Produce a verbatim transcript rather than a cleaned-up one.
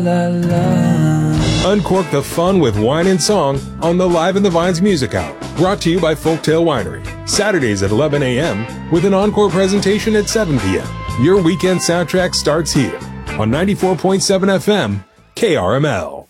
La, la. Uncork the fun with wine and song on the Live in the Vines Music Hour, brought to you by Folktail Winery. Saturdays at eleven a.m. with an encore presentation at seven p.m. Your weekend soundtrack starts here on ninety-four point seven F M, K R M L.